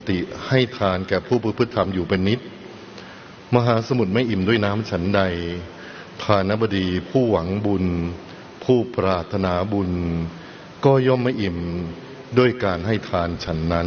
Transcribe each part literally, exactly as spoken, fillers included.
ติให้ทานแก่ผู้ประพฤติธรรมอยู่เป็นนิดมหาสมุทรไม่อิ่มด้วยน้ำฉันใดทานบดีผู้หวังบุญผู้ปรารถนาบุญก็ย่อมไม่อิ่มด้วยการให้ทานฉันนั้น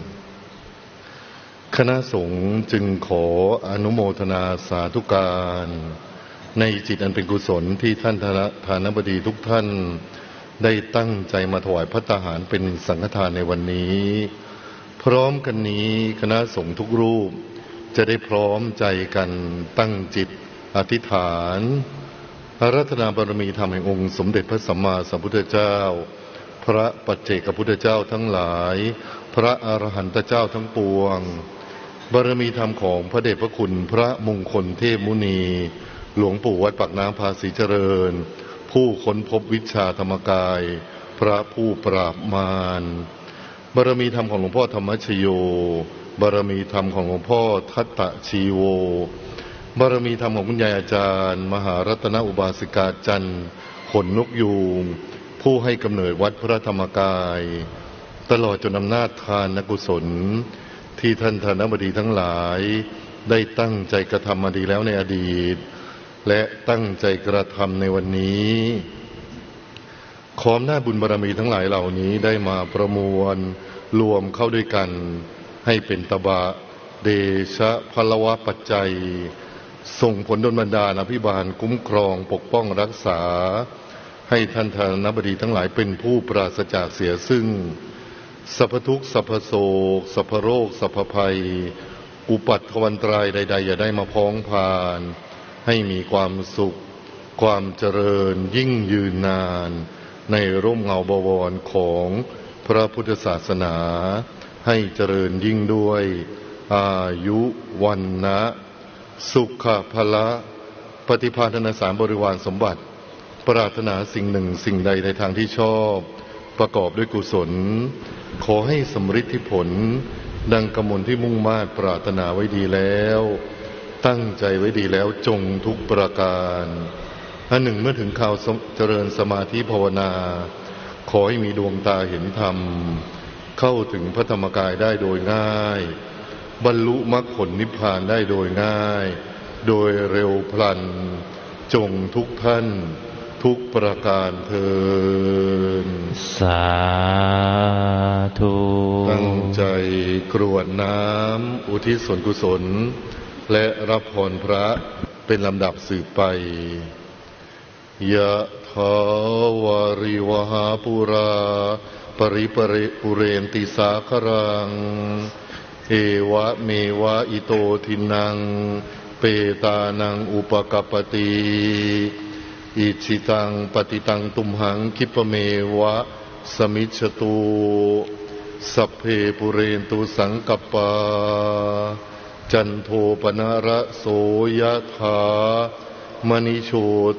คณะสงฆ์จึงขออนุโมทนาสาธุการในจิตอันเป็นกุศลที่ท่านทานบดีทุกท่านได้ตั้งใจมาถวายภัตตาหารเป็นสังฆทานในวันนี้พร้อมกันนี้คณะสงฆ์ทุกรูปจะได้พร้อมใจกันตั้งจิตอธิษฐานอาราธนาบารมีธรรมแห่งองค์สมเด็จพระสัมมาสัมพุทธเจ้าพระปัจเจกพุทธเจ้าทั้งหลายพระอรหันตเจ้าทั้งปวงบารมีธรรมของพระเดชพระคุณพระมงคลเทพมุนีหลวงปู่วัดปากน้ำภาษีเจริญผู้ค้นพบวิชาธรรมกายพระผู้ปราบมารบารมีธรรมของหลวงพ่อธรรมชโยบารมีธรรมของหลวงพ่อทัตตะชีโวบารมีธรรมของคุณยายอาจารย์มหารัตนอุบาสิกาจันทร์ขนนกยูงผู้ให้กำเนิดวัดพระธรรมกายตลอดจนอำนาจทานกุศลที่ท่านทานบดีทั้งหลายได้ตั้งใจกระทำมาดีแล้วในอดีตและตั้งใจกระทำในวันนี้ขออำนาจบุญบารมีทั้งหลายเหล่านี้ได้มาประมวลรวมเข้าด้วยกันให้เป็นตบะเดชะพลวะปัจจัยส่งผลดลบันดาลอภิบาลคุ้มครองปกป้องรักษาให้ท่านทานบดีทั้งหลายเป็นผู้ปราศจากเสียซึ่งสัพพทุกข์สัพพโศกสัพพโรคสัพพภัยอุปัตถวันตรายใดๆอย่าได้มาพ้องผ่านให้มีความสุขความเจริญยิ่งยืนนานในร่มเงาบวรของพระพุทธศาสนาให้เจริญยิ่งด้วยอายุวันนะสุขภละปฏิภาณนาสารบริวารสมบัติปรารถนาสิ่งหนึ่งสิ่งใดในทางที่ชอบประกอบด้วยกุศลขอให้สำฤทธิผลดังกมลที่มุ่งมา่ปรารถนาไว้ดีแล้วตั้งใจไว้ดีแล้วจงทุกประการอันหนึ่งเมื่อถึงข่าวเจริญสมาธิภาวนาขอให้มีดวงตาเห็นธรรมเข้าถึงพระธรรมกายได้โดยง่ายบรรลุมรรคผลนิพพานได้โดยง่ายโดยเร็วพลันจงทุกท่านทุกประการเถิดสาธุตั้งใจกรวดน้ำอุทิศส่วนกุศลและรับพรพระเป็นลำดับสืบไปยะถาวาริวหาปุราปริปริปุเรนติสาครังเอวะเมวะอิโตทินังเปตานังอุปกัปปติอิชิตังปฏิตังตุมหังคิปเมวะสมิจฉตุสัพเพปุเรนตุสังกัปปาจันโทปนะระโสยถามณิโช